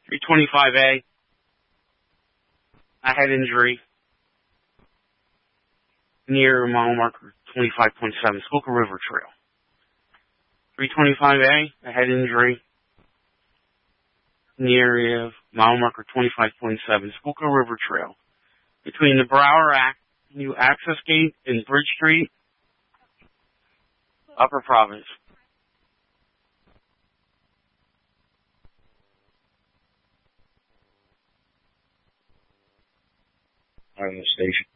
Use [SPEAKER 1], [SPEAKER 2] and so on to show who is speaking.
[SPEAKER 1] 325A, a head injury near mile marker 25.7, Schuylkill River Trail. 325A, a head injury near mile marker 25.7, Schuylkill River Trail. Between the Brower New Access Gate and Bridge Street, Upper Province.
[SPEAKER 2] On the station.